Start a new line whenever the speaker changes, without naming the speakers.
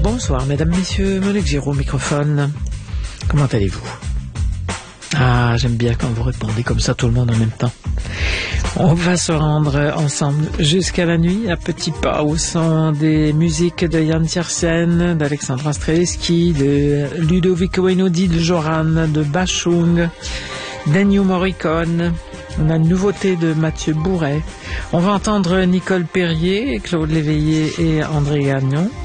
Bonsoir, mesdames, messieurs, Monique Giraud au microphone. Comment allez-vous? Ah, j'aime bien quand vous répondez comme ça, tout le monde en même temps. On va se rendre ensemble jusqu'à la nuit, à petits pas, au son des musiques de Yann Tiersen, d'Alexandra Strelitzky, de Ludovico Einaudi, de Joran, de Bashung, d'Ennio Morricone. On a une nouveauté de Mathieu Bourret. On va entendre Nicole Perrier, Claude Léveillé et André Gagnon.